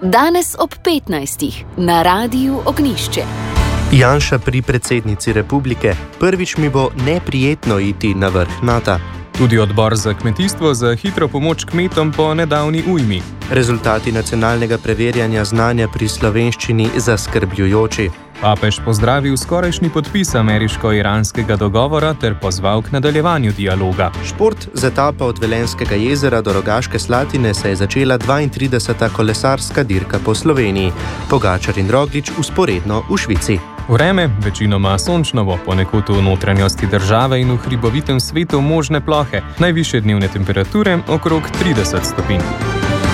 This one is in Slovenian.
Danes ob 15. na Radiu Ognjišče. Janša pri predsednici republike. Prvič mi bo neprijetno iti na vrh NATO. Tudi odbor za kmetijstvo za hitro pomoč kmetom po nedavni ujmi. Rezultati nacionalnega preverjanja znanja pri slovenščini zaskrbljujoči. Papež pozdravil skorajšnji podpis ameriško-iranskega dogovora ter pozval k nadaljevanju dialoga. Šport z etapa od Velenjskega jezera do Rogaške Slatine se je začela 32. kolesarska dirka po Sloveniji. Pogačar in Roglič vzporedno v Švici. Vreme večinoma sončno bo, ponekod v notranjosti države in v hribovitem svetu možne plohe. Najvišje dnevne temperature okrog 30 stopinj.